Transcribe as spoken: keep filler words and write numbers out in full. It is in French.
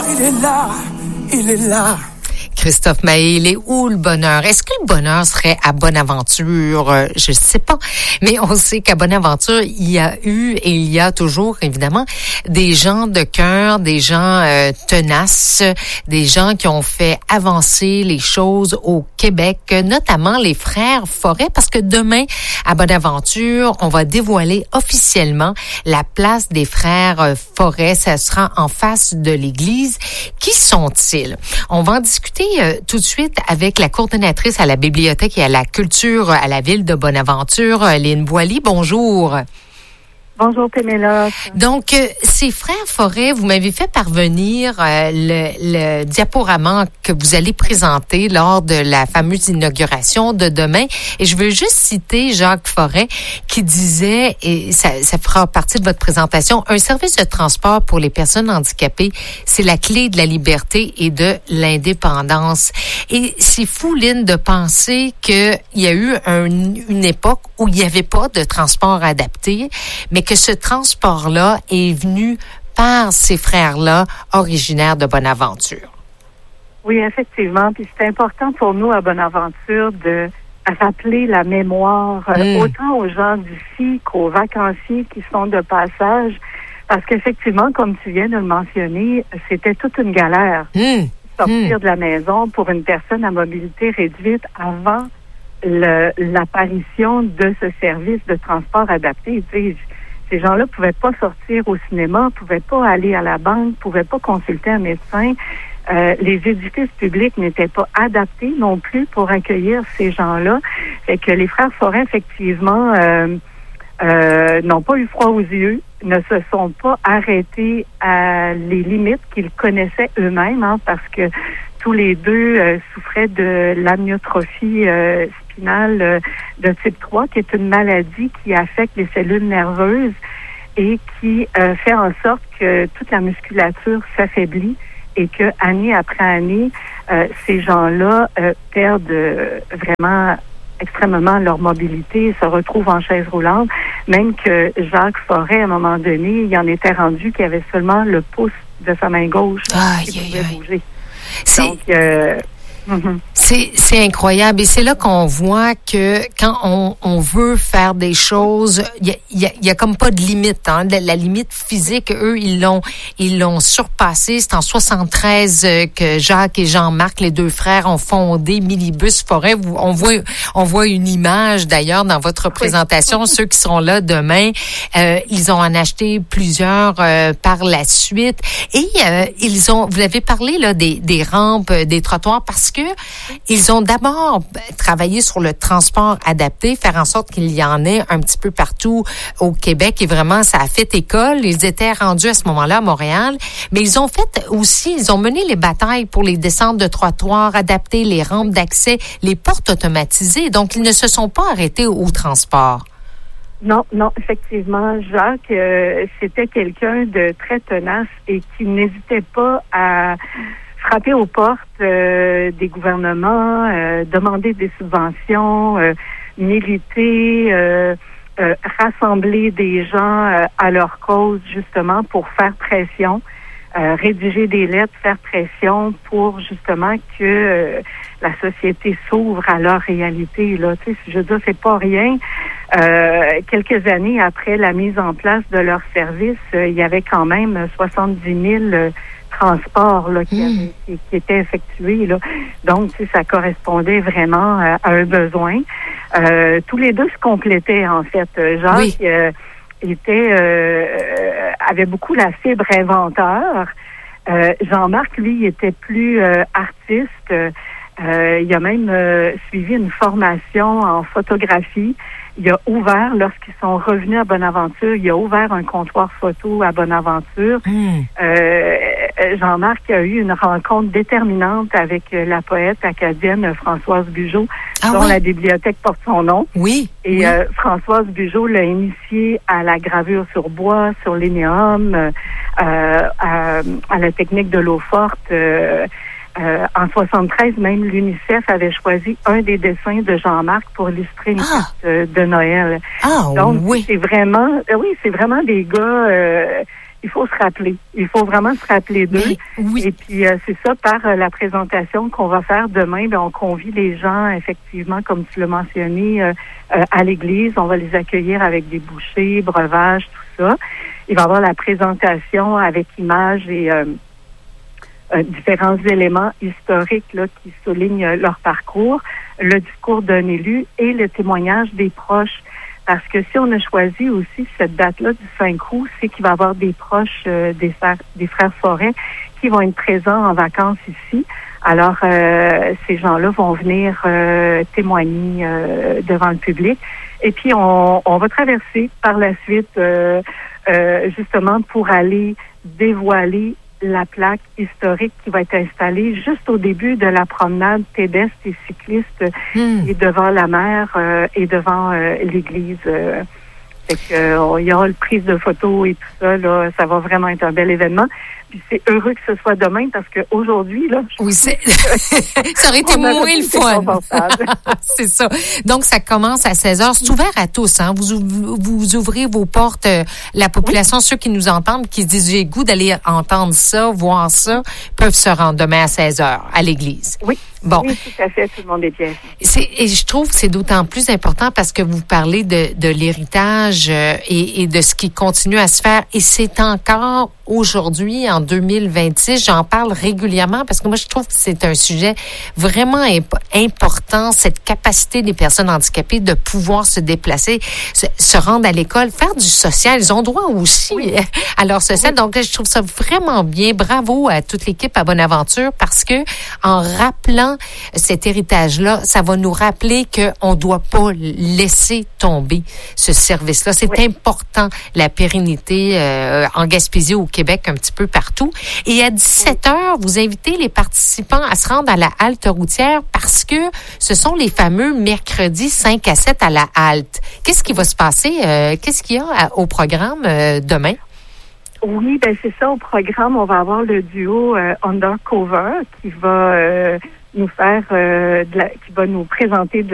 il est là, il est là. Christophe Maé, il est où le bonheur? Est-ce que le bonheur serait à Bonaventure? Euh, je ne sais pas. Mais on sait qu'à Bonaventure, il y a eu et il y a toujours, évidemment, des gens de cœur, des gens euh, tenaces, des gens qui ont fait avancer les choses au Québec, notamment les frères Forêt, parce que demain, à Bonaventure, on va dévoiler officiellement la place des frères Forêt. Ça sera en face de l'église. Qui sont-ils? On va en discuter euh, tout de suite avec la coordonnatrice à la bibliothèque et à la culture à la ville de Bonaventure, Lynne Boily. Bonjour. Bonjour, Pénélope. Donc, euh, ces frères Forêt, vous m'avez fait parvenir euh, le, le diaporama que vous allez présenter lors de la fameuse inauguration de demain. Et je veux juste citer Jacques Forêt qui disait, et ça, ça fera partie de votre présentation, un service de transport pour les personnes handicapées, c'est la clé de la liberté et de l'indépendance. Et c'est fou, Lynne, de penser qu'il y a eu un, une époque où il n'y avait pas de transport adapté, mais que ce transport-là est venu par ces frères-là originaires de Bonaventure. Oui, effectivement. Puis c'est important pour nous à Bonaventure de rappeler la mémoire mmh. euh, autant aux gens d'ici qu'aux vacanciers qui sont de passage. Parce qu'effectivement, comme tu viens de le mentionner, c'était toute une galère. Mmh. Sortir mmh. de la maison pour une personne à mobilité réduite avant le, l'apparition de ce service de transport adapté. Tu sais, ces gens-là pouvaient pas sortir au cinéma, pouvaient pas aller à la banque, pouvaient pas consulter un médecin. Euh, les édifices publics n'étaient pas adaptés non plus pour accueillir ces gens-là. Fait que les frères Forêt, effectivement, euh, euh, n'ont pas eu froid aux yeux, ne se sont pas arrêtés à les limites qu'ils connaissaient eux-mêmes, hein, parce que tous les deux euh, souffraient de l'amyotrophie euh, spinale euh, de type trois, qui est une maladie qui affecte les cellules nerveuses et qui euh, fait en sorte que toute la musculature s'affaiblit et que année après année, euh, ces gens-là euh, perdent euh, vraiment extrêmement leur mobilité et se retrouvent en chaise roulante. Même que Jacques Forêt, à un moment donné, il en était rendu qu'il avait seulement le pouce de sa main gauche ah, qui aïe, pouvait aïe. bouger. C'est... Donc, euh, mm-hmm. C'est, c'est incroyable. Et c'est là qu'on voit que quand on, on veut faire des choses, il y a, y a, y a comme pas de limite, hein. La, la limite physique, eux, ils l'ont, ils l'ont surpassé. C'est en soixante-treize que Jacques et Jean-Marc, les deux frères, ont fondé Minibus Forêt. On voit, on voit une image d'ailleurs dans votre présentation. Oui. Ceux qui seront là demain, euh, ils ont en acheté plusieurs euh, par la suite. Et euh, ils ont, vous avez parlé là des, des rampes, des trottoirs, parce que ils ont d'abord travaillé sur le transport adapté, faire en sorte qu'il y en ait un petit peu partout au Québec. Et vraiment, ça a fait école. Ils étaient rendus à ce moment-là à Montréal. Mais ils ont fait aussi, ils ont mené les batailles pour les descentes de trottoirs adaptées, les rampes d'accès, les portes automatisées. Donc, ils ne se sont pas arrêtés au transport. Non, non, effectivement, Jacques, euh, c'était quelqu'un de très tenace et qui n'hésitait pas à frapper aux portes euh, des gouvernements, euh, demander des subventions, euh, militer, euh, euh, rassembler des gens euh, à leur cause, justement, pour faire pression, euh, rédiger des lettres, faire pression pour, justement, que euh, la société s'ouvre à leur réalité. Là, tu sais, je veux dire, c'est pas rien. Euh, quelques années après la mise en place de leur service, euh, il y avait quand même soixante-dix mille euh, transports là, qui, mmh. qui, qui étaient effectués. Là. Donc, tu sais, ça correspondait vraiment à, à un besoin. Euh, tous les deux se complétaient, en fait. Jacques oui. euh, était, euh, avait beaucoup la fibre inventeur. Euh, Jean-Marc, lui, était plus euh, artiste. Euh, il a même euh, suivi une formation en photographie. Il a ouvert, lorsqu'ils sont revenus à Bonaventure, il a ouvert un comptoir photo à Bonaventure. Mmh. Euh, Jean-Marc a eu une rencontre déterminante avec la poète acadienne Françoise Bugeaud, ah, dont oui. la bibliothèque porte son nom. Oui. Et oui. Euh, Françoise Bugeaud l'a initié à la gravure sur bois, sur l'énéum, euh, à, à la technique de l'eau forte. Euh, Euh, en soixante-treize, même l'UNICEF avait choisi un des dessins de Jean-Marc pour illustrer une ah. fête de Noël. Ah, Donc, oui. c'est vraiment, oui, c'est vraiment des gars, euh, il faut se rappeler. Il faut vraiment se rappeler d'eux. Mais, oui. Et puis, euh, c'est ça, par euh, la présentation qu'on va faire demain, bien, on convie les gens, effectivement, comme tu l'as mentionné, euh, euh, à l'église. On va les accueillir avec des bouchées, breuvages, tout ça. Il va y avoir la présentation avec images et euh, euh, différents éléments historiques là, qui soulignent euh, leur parcours, le discours d'un élu et le témoignage des proches. Parce que si on a choisi aussi cette date-là du cinq août, c'est qu'il va y avoir des proches euh, des, frères, des frères Forêt qui vont être présents en vacances ici. Alors, euh, ces gens-là vont venir euh, témoigner euh, devant le public. Et puis, on, on va traverser par la suite, euh, euh, justement, pour aller dévoiler la plaque historique qui va être installée juste au début de la promenade pédestre et cycliste mmh. et devant la mer euh, et devant euh, l'église. Euh, fait que, euh, il y aura le prise de photos et tout ça. Là, ça va vraiment être un bel événement. Puis c'est heureux que ce soit demain parce qu'aujourd'hui, là... Oui, c'est... ça aurait été moins le fun. C'est ça. Donc, ça commence à seize heures. C'est ouvert à tous, hein? Vous, vous ouvrez vos portes, euh, la population, oui. Ceux qui nous entendent, qui se disent, j'ai goût d'aller entendre ça, voir ça, peuvent se rendre demain à seize heures à l'église. Oui. Bon. Oui, tout à fait. Tout le monde est bien. C'est, et je trouve que c'est d'autant plus important parce que vous parlez de, de l'héritage euh, et, et de ce qui continue à se faire. Et c'est encore aujourd'hui, en deux mille vingt-six, j'en parle régulièrement parce que moi, je trouve que c'est un sujet vraiment imp- important, cette capacité des personnes handicapées de pouvoir se déplacer, se, se rendre à l'école, faire du social. Ils ont droit aussi oui. à leur social. Oui. Donc, je trouve ça vraiment bien. Bravo à toute l'équipe à Bonaventure parce que en rappelant cet héritage-là, ça va nous rappeler qu'on ne doit pas laisser tomber ce service-là. C'est oui. important, la pérennité euh, en Gaspésie, au Québec, un petit peu partout. Et à dix-sept heures, vous invitez les participants à se rendre à la halte routière parce que ce sont les fameux mercredis cinq à sept à la halte. Qu'est-ce qui va se passer? Euh, qu'est-ce qu'il y a à, au programme euh, demain? Oui, ben c'est ça. Au programme, on va avoir le duo euh, Undercover qui va... Euh, nous faire, euh, de la, qui va nous présenter de